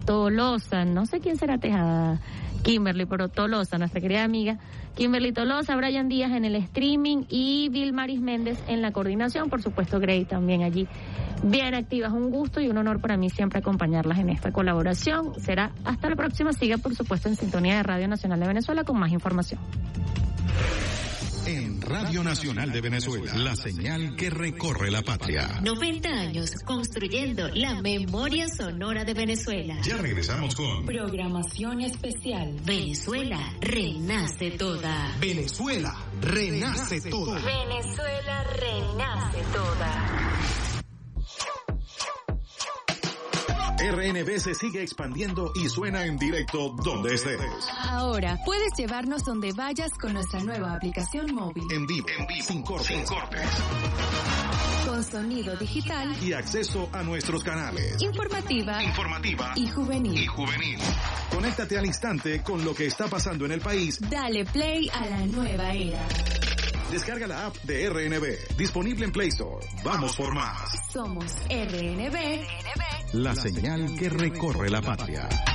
Tolosa, no sé quién será Tejada, Kimberly, pero Tolosa, nuestra querida amiga Kimberly Tolosa, Brian Díaz en el streaming y Vilmaris Méndez en la coordinación, por supuesto Grey también allí bien activas. Un gusto y un honor para mí siempre acompañarlas en esta colaboración. Será hasta la próxima. Siga por supuesto en sintonía de Radio Nacional de Venezuela con más información. En Radio Nacional de Venezuela, la señal que recorre la patria. 90 años construyendo la memoria sonora de Venezuela. Ya regresamos con programación especial. Venezuela renace toda. Venezuela renace toda. Venezuela renace toda. RNB se sigue expandiendo y suena en directo donde estés. Ahora puedes llevarnos donde vayas con nuestra nueva aplicación móvil. En vivo, sin cortes. Con sonido digital y acceso a nuestros canales. Informativa y juvenil. Conéctate al instante con lo que está pasando en el país. Dale play a la nueva era. Descarga la app de RNB, disponible en Play Store. Vamos por más. Somos RNB, la señal que recorre la patria.